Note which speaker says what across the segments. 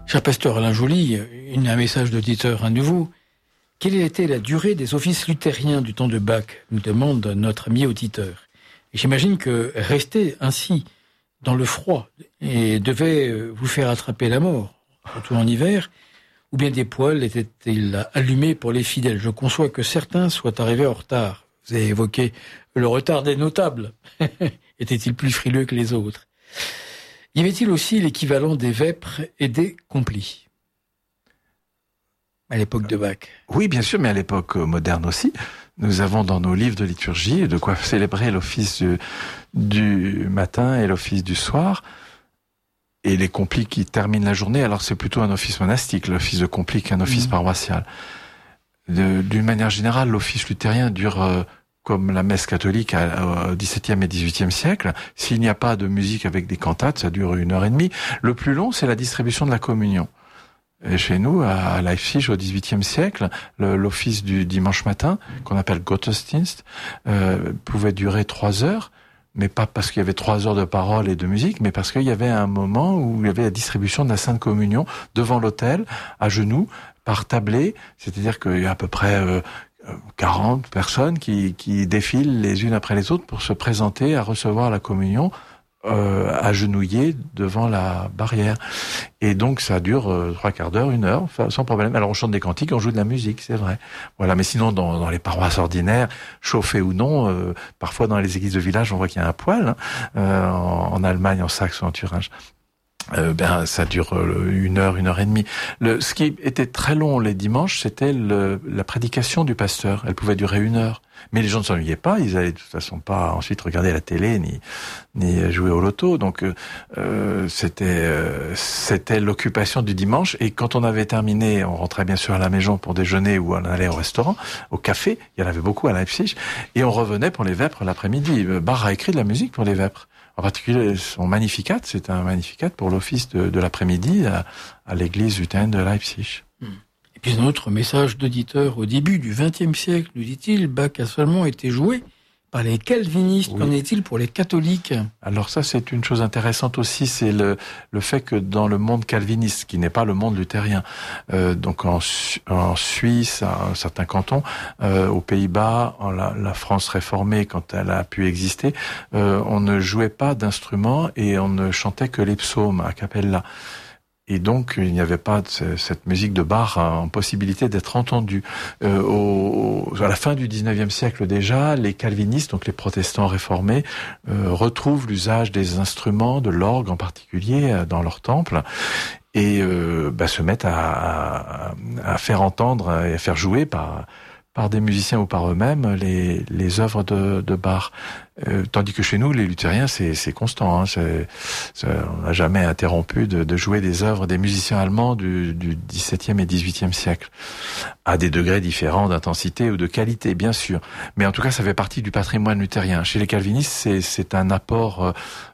Speaker 1: Cher pasteur Alain Joly, un message d'auditeur à nouveau. Quelle était la durée des offices luthériens du temps de Bach, nous demande notre ami auditeur. Et j'imagine que rester ainsi dans le froid et devait vous faire attraper la mort, surtout en hiver, ou bien des poêles étaient-ils allumés pour les fidèles? Je conçois que certains soient arrivés en retard. Vous avez évoqué le retard des notables. Étaient-ils plus frileux que les autres? Y avait-il aussi l'équivalent des vêpres et des complis à l'époque de Bach?
Speaker 2: Oui, bien sûr, mais à l'époque moderne aussi. Nous avons dans nos livres de liturgie de quoi célébrer l'office du matin et l'office du soir. Et les complis qui terminent la journée, alors c'est plutôt un office monastique, l'office de complis, qu'un office paroissial. D'une manière générale, l'office luthérien dure comme la messe catholique au XVIIe et XVIIIe siècle. S'il n'y a pas de musique avec des cantates, ça dure 1h30. Le plus long, c'est la distribution de la communion. Et chez nous, à Leipzig, au XVIIIe siècle, l'office du dimanche matin, qu'on appelle Gottesdienst, pouvait durer 3 heures, mais pas parce qu'il y avait 3 heures de parole et de musique, mais parce qu'il y avait un moment où il y avait la distribution de la Sainte Communion devant l'autel, à genoux, par tablé, c'est-à-dire qu'il y a à peu près 40 personnes qui défilent les unes après les autres pour se présenter à recevoir la communion, agenouillés devant la barrière. Et donc ça dure 3 quarts d'heure, 1 heure, enfin, sans problème. Alors on chante des cantiques, on joue de la musique, c'est vrai. Voilà, mais sinon dans les paroisses ordinaires, chauffées ou non, parfois dans les églises de village, on voit qu'il y a un poêle, en Allemagne, en Saxe ou en Thuringe. Ça dure 1 heure, 1h30. Ce qui était très long les dimanches, c'était la prédication du pasteur. Elle pouvait durer 1 heure. Mais les gens ne s'ennuyaient pas, ils allaient de toute façon pas ensuite regarder la télé ni jouer au loto. Donc c'était l'occupation du dimanche. Et quand on avait terminé, on rentrait bien sûr à la maison pour déjeuner ou on allait au restaurant, au café. Il y en avait beaucoup à Leipzig. Et on revenait pour les vêpres l'après-midi. Bach a écrit de la musique pour les vêpres. En particulier, son Magnificat, c'est un Magnificat pour l'office de l'après-midi à l'église luthérienne de Leipzig.
Speaker 1: Et puis un autre message d'auditeur. Au début du XXe siècle, nous dit-il, Bach a seulement été joué par les calvinistes.
Speaker 2: Oui.
Speaker 1: Qu'en est-il pour les catholiques?
Speaker 2: Alors ça, c'est une chose intéressante aussi, c'est le fait que dans le monde calviniste, qui n'est pas le monde luthérien, donc en Suisse, à certains cantons, aux Pays-Bas, la France réformée quand elle a pu exister, on ne jouait pas d'instruments et on ne chantait que les psaumes a cappella. Et donc, il n'y avait pas cette musique de Bach en possibilité d'être entendue. À la fin du XIXe siècle déjà, les calvinistes, donc les protestants réformés, retrouvent l'usage des instruments, de l'orgue en particulier, dans leur temple, et se mettent à faire entendre et à faire jouer par des musiciens ou par eux-mêmes les œuvres de Bach. Tandis que chez nous, les luthériens, c'est constant. On n'a jamais interrompu de jouer des œuvres des musiciens allemands du XVIIe et XVIIIe siècle, à des degrés différents d'intensité ou de qualité, bien sûr. Mais en tout cas, ça fait partie du patrimoine luthérien. Chez les calvinistes, c'est un apport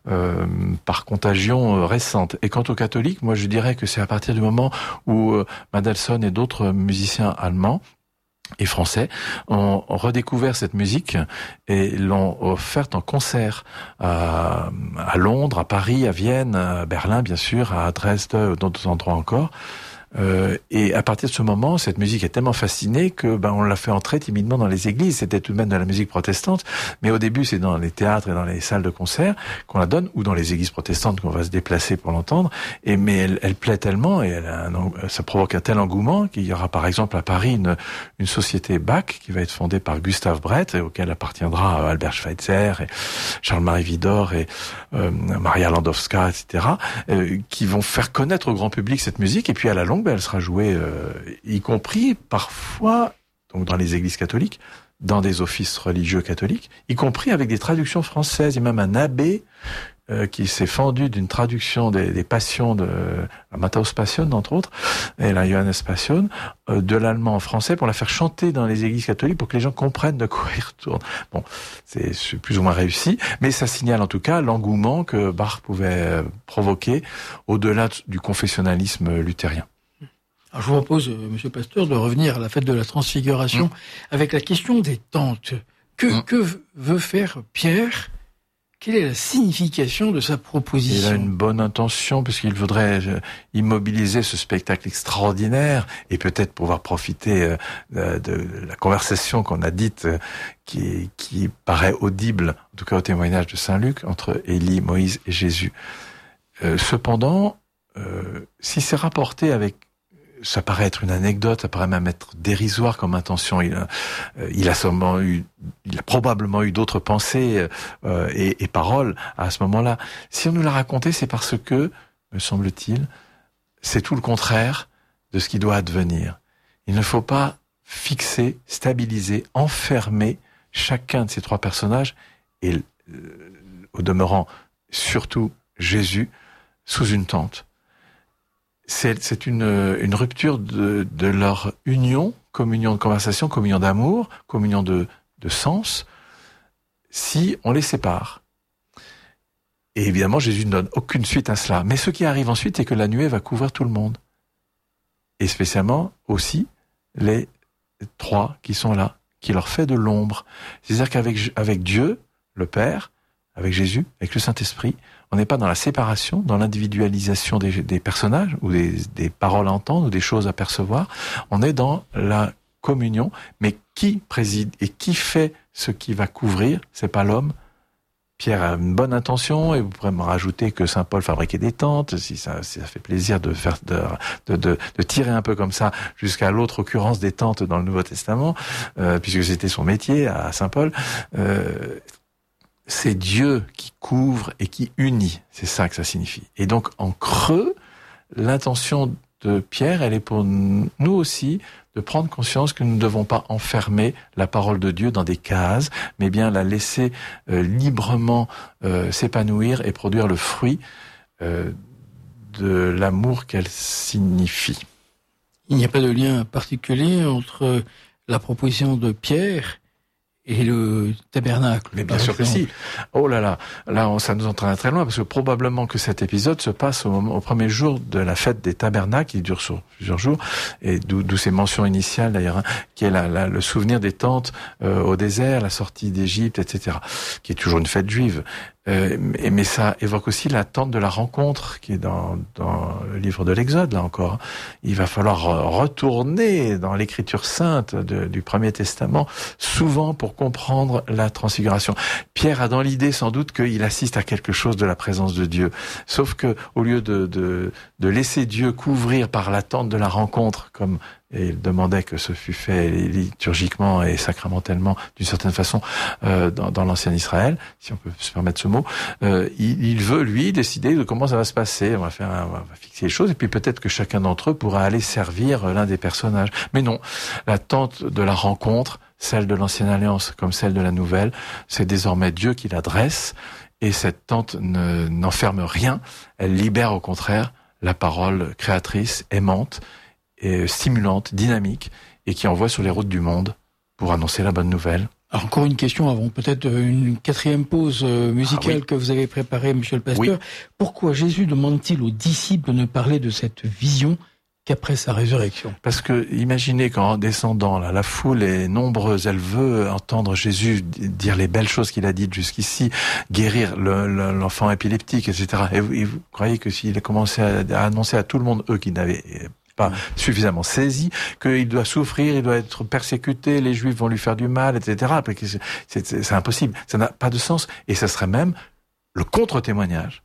Speaker 2: par contagion récente. Et quant aux catholiques, moi, je dirais que c'est à partir du moment où Mendelssohn et d'autres musiciens allemands et français ont redécouvert cette musique et l'ont offerte en concert à Londres, à Paris, à Vienne, à Berlin bien sûr, à Dresde, d'autres endroits encore. Et à partir de ce moment, cette musique est tellement fascinée que on l'a fait entrer timidement dans les églises. C'était tout de même de la musique protestante, mais au début c'est dans les théâtres et dans les salles de concert qu'on la donne, ou dans les églises protestantes qu'on va se déplacer pour l'entendre. Mais elle plaît tellement et ça provoque un tel engouement qu'il y aura par exemple à Paris une société Bach qui va être fondée par Gustav Brett, et auquel appartiendra Albert Schweitzer et Charles-Marie Widor et Maria Landowska, etc., qui vont faire connaître au grand public cette musique. Et puis à la longue, elle sera jouée, y compris parfois, donc dans les églises catholiques, dans des offices religieux catholiques, y compris avec des traductions françaises. Il y a même un abbé qui s'est fendu d'une traduction des Passions de Matthäus Passion, entre autres, et la Johannes Passion, de l'allemand en français pour la faire chanter dans les églises catholiques pour que les gens comprennent de quoi il retourne. Bon, c'est plus ou moins réussi, mais ça signale en tout cas l'engouement que Bach pouvait provoquer au-delà du confessionnalisme luthérien.
Speaker 1: Alors je vous propose, Monsieur Pasteur, de revenir à la fête de la Transfiguration avec la question des tentes. Que veut faire Pierre, Quelle est la signification de sa proposition?
Speaker 2: Il a une bonne intention, puisqu'il voudrait immobiliser ce spectacle extraordinaire et peut-être pouvoir profiter de la conversation qu'on a dite, qui paraît audible, en tout cas au témoignage de Saint Luc, entre Élie, Moïse et Jésus. Cependant, si c'est rapporté avec, ça paraît être une anecdote, ça paraît même être dérisoire comme intention. Il a probablement eu d'autres pensées et paroles à ce moment-là. Si on nous l'a raconté, c'est parce que, me semble-t-il, c'est tout le contraire de ce qui doit advenir. Il ne faut pas fixer, stabiliser, enfermer chacun de ces trois personnages et, au demeurant, surtout Jésus, sous une tente. C'est une rupture de leur union, communion de conversation, communion d'amour, communion de sens, si on les sépare. Et évidemment, Jésus ne donne aucune suite à cela. Mais ce qui arrive ensuite, c'est que la nuée va couvrir tout le monde. Et spécialement aussi les trois qui sont là, qui leur fait de l'ombre. C'est-à-dire qu'avec Dieu, le Père, avec Jésus, avec le Saint-Esprit, on n'est pas dans la séparation, dans l'individualisation des personnages, ou des paroles à entendre, ou des choses à percevoir. On est dans la communion, mais qui préside et qui fait ce qui va couvrir, c'est pas l'homme. Pierre a une bonne intention, et vous pourrez me rajouter que Saint Paul fabriquait des tentes, si ça fait plaisir de tirer un peu comme ça jusqu'à l'autre occurrence des tentes dans le Nouveau Testament, puisque c'était son métier à Saint Paul. C'est Dieu qui couvre et qui unit, c'est ça que ça signifie. Et donc en creux, l'intention de Pierre, elle est pour nous aussi de prendre conscience que nous ne devons pas enfermer la parole de Dieu dans des cases, mais bien la laisser librement s'épanouir et produire le fruit de l'amour qu'elle signifie.
Speaker 1: Il n'y a pas de lien particulier entre la proposition de Pierre et le tabernacle.
Speaker 2: Mais bien sûr que si. Oh là, ça nous entraîne très loin, parce que probablement que cet épisode se passe au premier jour de la fête des tabernacles, qui dure sur plusieurs jours, et d'où ces mentions initiales d'ailleurs, qui est le souvenir des tentes au désert, la sortie d'Égypte, etc., qui est toujours une fête juive. Mais ça évoque aussi la tente de la rencontre qui est dans le livre de l'Exode, là encore. Il va falloir retourner dans l'écriture sainte du Premier Testament, souvent pour comprendre la transfiguration. Pierre a dans l'idée sans doute qu'il assiste à quelque chose de la présence de Dieu. Sauf que au lieu de laisser Dieu couvrir par la tente de la rencontre, comme et il demandait que ce fût fait liturgiquement et sacramentellement d'une certaine façon dans l'ancien Israël, si on peut se permettre ce mot. Il veut, lui, décider de comment ça va se passer. On va fixer les choses, et puis peut-être que chacun d'entre eux pourra aller servir l'un des personnages. Mais non, la tente de la rencontre, celle de l'ancienne alliance comme celle de la nouvelle, c'est désormais Dieu qui la dresse, et cette tente n'enferme rien, elle libère au contraire la parole créatrice, aimante, et stimulante, dynamique, et qui envoie sur les routes du monde pour annoncer la bonne nouvelle.
Speaker 1: Alors encore une question avant peut-être une quatrième pause musicale que vous avez préparée, Monsieur le Pasteur. Oui. Pourquoi Jésus demande-t-il aux disciples de ne parler de cette vision qu'après sa résurrection?
Speaker 2: Parce que imaginez qu'en descendant, là, la foule est nombreuse, elle veut entendre Jésus dire les belles choses qu'il a dites jusqu'ici, guérir l'enfant épileptique, etc. Et vous croyez que s'il a commencé à annoncer à tout le monde, eux qui n'avaient pas suffisamment saisi, qu'il doit souffrir, il doit être persécuté, les Juifs vont lui faire du mal, etc. C'est impossible, ça n'a pas de sens. Et ça serait même le contre-témoignage.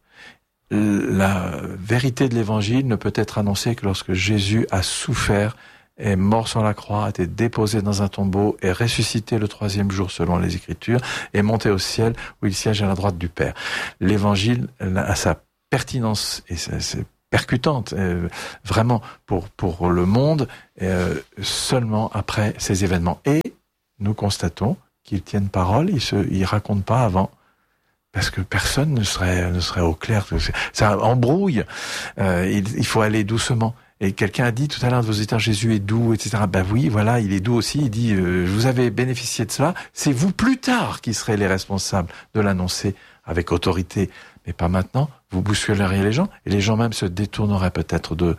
Speaker 2: La vérité de l'Évangile ne peut être annoncée que lorsque Jésus a souffert, est mort sur la croix, a été déposé dans un tombeau, est ressuscité le troisième jour selon les Écritures, est monté au ciel où il siège à la droite du Père. L'Évangile a sa pertinence et c'est percutante, vraiment pour le monde, seulement après ces événements. Et nous constatons qu'ils tiennent parole, ils racontent pas avant, parce que personne ne serait au clair. Ça embrouille. Il faut aller doucement. Et quelqu'un a dit tout à l'heure de vos auditeurs, Jésus est doux, etc. Ben oui, voilà, il est doux aussi. Il dit, vous avez bénéficié de cela. C'est vous plus tard qui serez les responsables de l'annoncer avec autorité, mais pas maintenant. Vous bousculeriez les gens, et les gens même se détourneraient peut-être de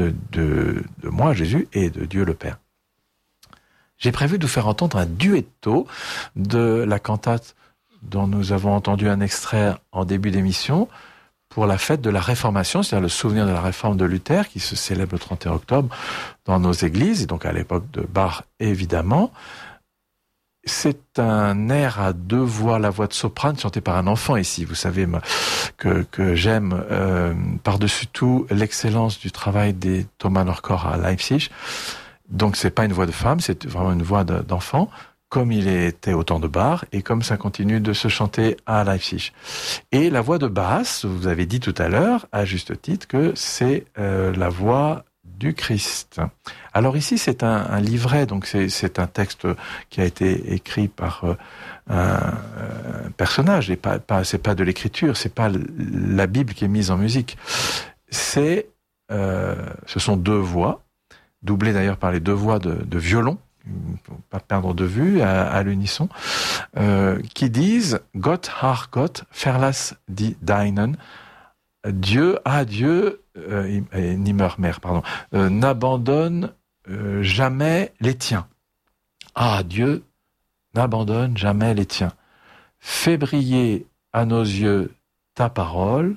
Speaker 2: moi, Jésus, et de Dieu le Père. J'ai prévu de vous faire entendre un duetto de la cantate dont nous avons entendu un extrait en début d'émission, pour la fête de la Réformation, c'est-à-dire le souvenir de la réforme de Luther, qui se célèbre le 31 octobre dans nos églises, et donc à l'époque de Bach, évidemment. C'est un air à deux voix, la voix de soprane, chantée par un enfant ici. Vous savez que j'aime par-dessus tout l'excellence du travail des Thomas Norcor à Leipzig. Donc c'est pas une voix de femme, c'est vraiment une voix d'enfant, comme il était au temps de Bach, et comme ça continue de se chanter à Leipzig. Et la voix de basse, vous avez dit tout à l'heure, à juste titre, que c'est la voix du Christ. Alors ici, c'est un livret, donc c'est un texte qui a été écrit par un personnage, et c'est pas de l'écriture, c'est pas la Bible qui est mise en musique. Ce sont deux voix, doublées d'ailleurs par les deux voix de violon, pour pas perdre de vue à l'unisson, qui disent Gott har Gott, verlass die Deinen, Dieu, Nimmermehr, n'abandonne jamais les tiens. Ah, Dieu n'abandonne jamais les tiens. Fais briller à nos yeux ta parole,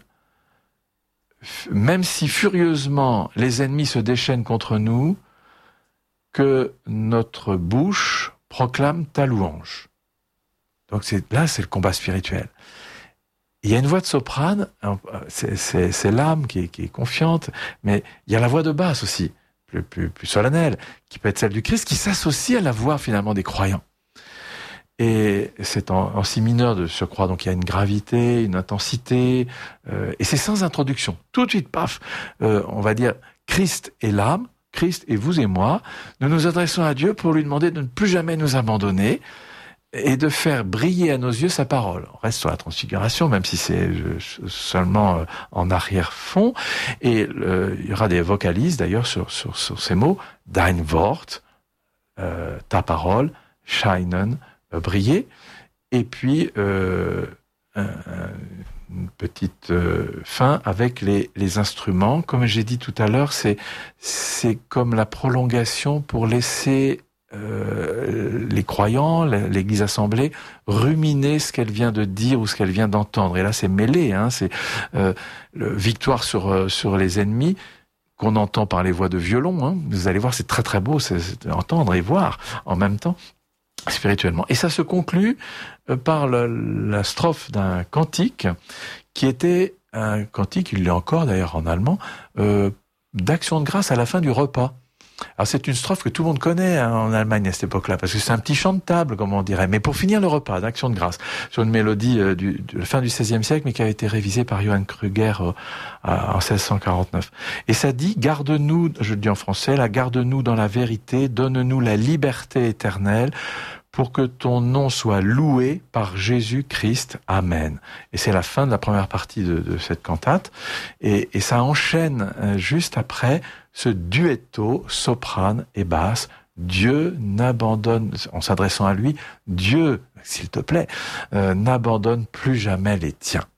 Speaker 2: même si furieusement les ennemis se déchaînent contre nous, que notre bouche proclame ta louange. Donc c'est le combat spirituel. Il y a une voix de soprane, c'est l'âme qui est confiante, mais il y a la voix de basse aussi, plus solennelle, qui peut être celle du Christ, qui s'associe à la voix finalement des croyants. Et c'est en si mineur de surcroît, donc il y a une gravité, une intensité, et c'est sans introduction. Tout de suite, paf, on va dire Christ et l'âme, Christ et vous et moi, nous nous adressons à Dieu pour lui demander de ne plus jamais nous abandonner et de faire briller à nos yeux sa parole. On reste sur la transfiguration, même si c'est seulement en arrière-fond. Et il y aura des vocalises d'ailleurs sur ces mots. Dein Wort, ta parole, scheinen, briller. Et puis une petite fin avec les instruments. Comme j'ai dit tout à l'heure, c'est comme la prolongation pour laisser les croyants, l'Église assemblée, ruminer ce qu'elle vient de dire ou ce qu'elle vient d'entendre. Et là, c'est mêlé, c'est victoire sur les ennemis qu'on entend par les voix de violon. Vous allez voir, c'est très très beau, c'est entendre et voir en même temps spirituellement. Et ça se conclut par la strophe d'un cantique qui était un cantique, il l'est encore d'ailleurs en allemand, d'action de grâce à la fin du repas. Alors c'est une strophe que tout le monde connaît en Allemagne à cette époque-là, parce que c'est un petit chant de table, comme on dirait, mais pour finir le repas, d'action de grâce, sur une mélodie de la fin du XVIe siècle, mais qui a été révisée par Johann Krüger en 1649. Et ça dit, garde-nous, je le dis en français, garde-nous dans la vérité, donne-nous la liberté éternelle, pour que ton nom soit loué par Jésus-Christ. Amen. Et c'est la fin de la première partie de cette cantate. Et ça enchaîne juste après ce duetto soprane et basse. Dieu n'abandonne, en s'adressant à lui, Dieu, s'il te plaît, n'abandonne plus jamais les tiens.